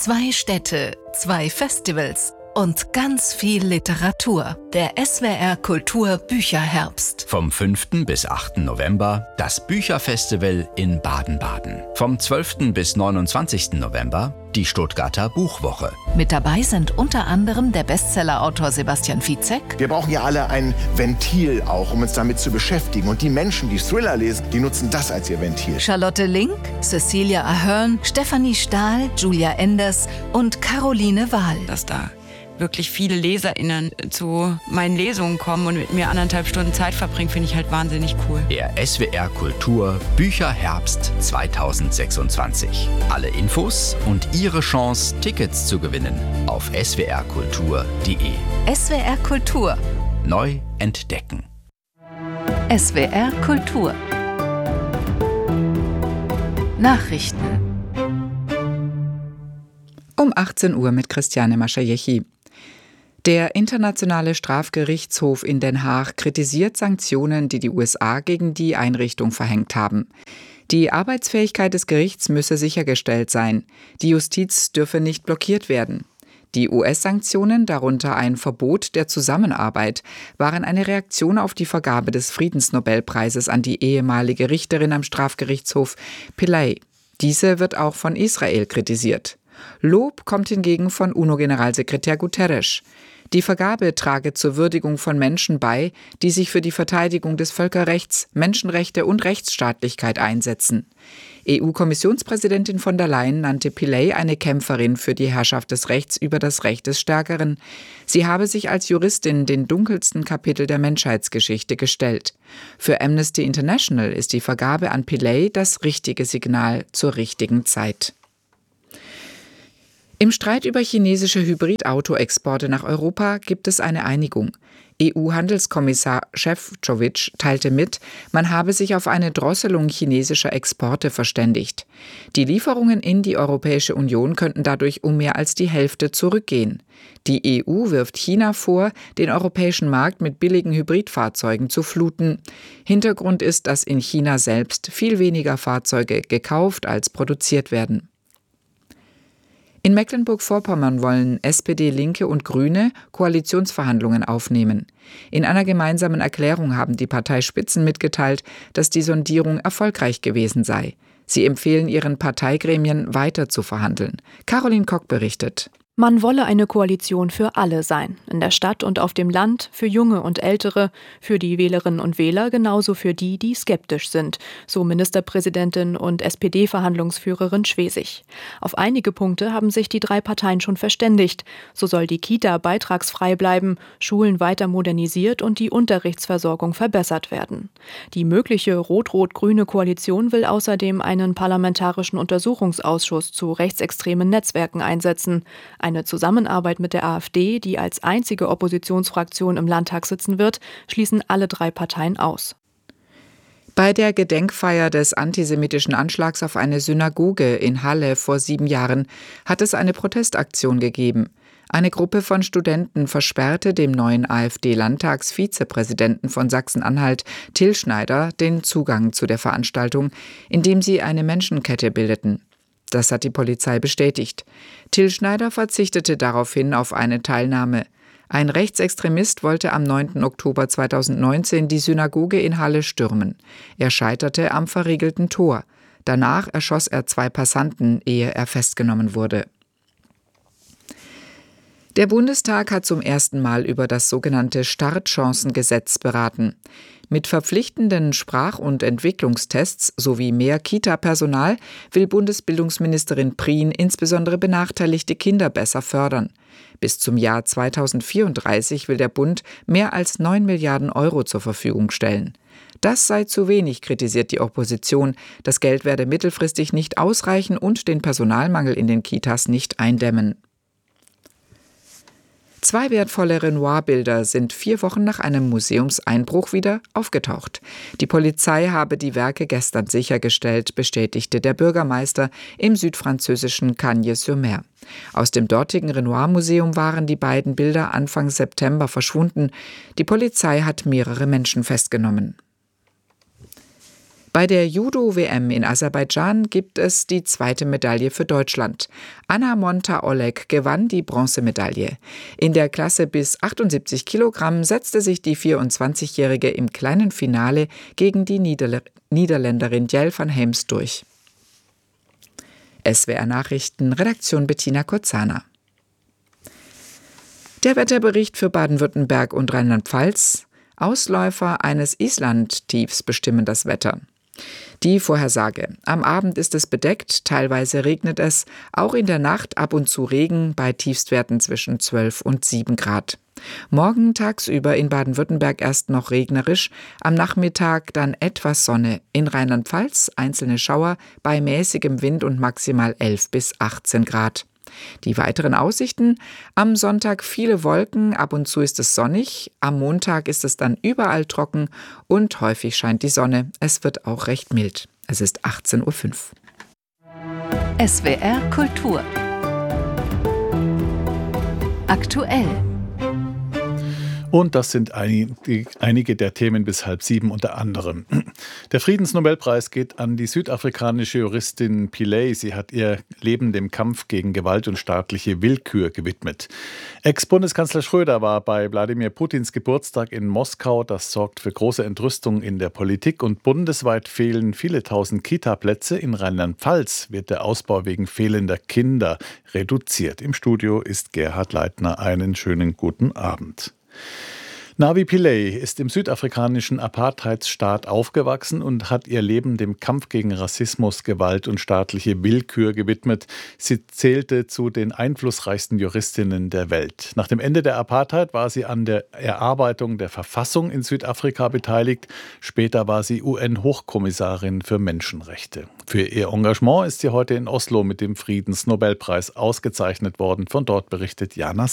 2 Städte, 2 Festivals und ganz viel Literatur. Der SWR Kultur Bücherherbst. Vom 5. bis 8. November das Bücherfestival in Baden-Baden. Vom 12. bis 29. November die Stuttgarter Buchwoche. Mit dabei sind unter anderem der Bestsellerautor Sebastian Fitzek. Wir brauchen ja alle ein Ventil auch, um uns damit zu beschäftigen. Und die Menschen, die Thriller lesen, die nutzen das als ihr Ventil. Charlotte Link, Cecilia Ahern, Stefanie Stahl, Julia Enders und Caroline Wahl. Dass da wirklich viele LeserInnen zu meinen Lesungen kommen und mit mir 1,5 Stunden Zeit verbringen, finde ich halt wahnsinnig cool. Der SWR Kultur Bücherherbst 2026. Alle Infos und Ihre Chance, Tickets zu gewinnen auf swrkultur.de. SWR Kultur. Neu entdecken. SWR Kultur. Nachrichten. Um 18 Uhr mit Christiane Maschajechi. Der Internationale Strafgerichtshof in Den Haag kritisiert Sanktionen, die die USA gegen die Einrichtung verhängt haben. Die Arbeitsfähigkeit des Gerichts müsse sichergestellt sein. Die Justiz dürfe nicht blockiert werden. Die US-Sanktionen, darunter ein Verbot der Zusammenarbeit, waren eine Reaktion auf die Vergabe des Friedensnobelpreises an die ehemalige Richterin am Strafgerichtshof Pillay. Diese wird auch von Israel kritisiert. Lob kommt hingegen von UNO-Generalsekretär Guterres. Die Vergabe trage zur Würdigung von Menschen bei, die sich für die Verteidigung des Völkerrechts, Menschenrechte und Rechtsstaatlichkeit einsetzen. EU-Kommissionspräsidentin von der Leyen nannte Pillay eine Kämpferin für die Herrschaft des Rechts über das Recht des Stärkeren. Sie habe sich als Juristin den dunkelsten Kapitel der Menschheitsgeschichte gestellt. Für Amnesty International ist die Vergabe an Pillay das richtige Signal zur richtigen Zeit. Im Streit über chinesische Hybrid-Auto-Exporte nach Europa gibt es eine Einigung. EU-Handelskommissar Šefčovič teilte mit, man habe sich auf eine Drosselung chinesischer Exporte verständigt. Die Lieferungen in die Europäische Union könnten dadurch um mehr als die Hälfte zurückgehen. Die EU wirft China vor, den europäischen Markt mit billigen Hybridfahrzeugen zu fluten. Hintergrund ist, dass in China selbst viel weniger Fahrzeuge gekauft als produziert werden. In Mecklenburg-Vorpommern wollen SPD, Linke und Grüne Koalitionsverhandlungen aufnehmen. In einer gemeinsamen Erklärung haben die Parteispitzen mitgeteilt, dass die Sondierung erfolgreich gewesen sei. Sie empfehlen ihren Parteigremien weiter zu verhandeln. Caroline Kock berichtet. Man wolle eine Koalition für alle sein, in der Stadt und auf dem Land, für Junge und Ältere, für die Wählerinnen und Wähler, genauso für die, die skeptisch sind, so Ministerpräsidentin und SPD-Verhandlungsführerin Schwesig. Auf einige Punkte haben sich die 3 Parteien schon verständigt. So soll die Kita beitragsfrei bleiben, Schulen weiter modernisiert und die Unterrichtsversorgung verbessert werden. Die mögliche rot-rot-grüne Koalition will außerdem einen parlamentarischen Untersuchungsausschuss zu rechtsextremen Netzwerken einsetzen. Eine Zusammenarbeit mit der AfD, die als einzige Oppositionsfraktion im Landtag sitzen wird, schließen alle 3 Parteien aus. Bei der Gedenkfeier des antisemitischen Anschlags auf eine Synagoge in Halle vor 7 Jahren hat es eine Protestaktion gegeben. Eine Gruppe von Studenten versperrte dem neuen AfD-Landtagsvizepräsidenten von Sachsen-Anhalt, Till Schneider, den Zugang zu der Veranstaltung, indem sie eine Menschenkette bildeten. Das hat die Polizei bestätigt. Till Schneider verzichtete daraufhin auf eine Teilnahme. Ein Rechtsextremist wollte am 9. Oktober 2019 die Synagoge in Halle stürmen. Er scheiterte am verriegelten Tor. Danach erschoss er 2 Passanten, ehe er festgenommen wurde. Der Bundestag hat zum ersten Mal über das sogenannte Startchancengesetz beraten. Mit verpflichtenden Sprach- und Entwicklungstests sowie mehr Kita-Personal will Bundesbildungsministerin Prien insbesondere benachteiligte Kinder besser fördern. Bis zum Jahr 2034 will der Bund mehr als 9 Milliarden Euro zur Verfügung stellen. Das sei zu wenig, kritisiert die Opposition. Das Geld werde mittelfristig nicht ausreichen und den Personalmangel in den Kitas nicht eindämmen. 2 wertvolle Renoir-Bilder sind 4 Wochen nach einem Museumseinbruch wieder aufgetaucht. Die Polizei habe die Werke gestern sichergestellt, bestätigte der Bürgermeister im südfranzösischen Cagnes-sur-Mer. Aus dem dortigen Renoir-Museum waren die beiden Bilder Anfang September verschwunden. Die Polizei hat mehrere Menschen festgenommen. Bei der Judo-WM in Aserbaidschan gibt es die zweite Medaille für Deutschland. Anna Monta-Oleg gewann die Bronzemedaille. In der Klasse bis 78 Kilogramm setzte sich die 24-Jährige im kleinen Finale gegen die Niederländerin Jel van Heems durch. SWR Nachrichten, Redaktion Bettina Kozana. Der Wetterbericht für Baden-Württemberg und Rheinland-Pfalz. Ausläufer eines Island-Tiefs bestimmen das Wetter. Die Vorhersage. Am Abend ist es bedeckt, teilweise regnet es, auch in der Nacht ab und zu Regen bei Tiefstwerten zwischen 12 und 7 Grad. Morgen tagsüber in Baden-Württemberg erst noch regnerisch, am Nachmittag dann etwas Sonne. In Rheinland-Pfalz einzelne Schauer bei mäßigem Wind und maximal 11 bis 18 Grad. Die weiteren Aussichten: am Sonntag viele Wolken, ab und zu ist es sonnig, am Montag ist es dann überall trocken und häufig scheint die Sonne. Es wird auch recht mild. Es ist 18:05 Uhr. SWR Kultur. Aktuell. Und das sind einige der Themen bis 6:30 unter anderem. Der Friedensnobelpreis geht an die südafrikanische Juristin Pillay. Sie hat ihr Leben dem Kampf gegen Gewalt und staatliche Willkür gewidmet. Ex-Bundeskanzler Schröder war bei Wladimir Putins Geburtstag in Moskau. Das sorgt für große Entrüstung in der Politik. Und bundesweit fehlen viele tausend Kita-Plätze. In Rheinland-Pfalz wird der Ausbau wegen fehlender Kinder reduziert. Im Studio ist Gerhard Leitner. Einen schönen guten Abend. Navi Pillay ist im südafrikanischen Apartheidsstaat aufgewachsen und hat ihr Leben dem Kampf gegen Rassismus, Gewalt und staatliche Willkür gewidmet. Sie zählte zu den einflussreichsten Juristinnen der Welt. Nach dem Ende der Apartheid war sie an der Erarbeitung der Verfassung in Südafrika beteiligt. Später war sie UN-Hochkommissarin für Menschenrechte. Für ihr Engagement ist sie heute in Oslo mit dem Friedensnobelpreis ausgezeichnet worden. Von dort berichtet Jana